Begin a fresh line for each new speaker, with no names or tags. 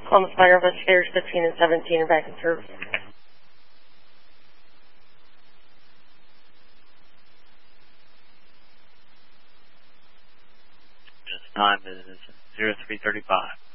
Columbus Fire Investigators 15 and 17 are back in service.
This time is 0335.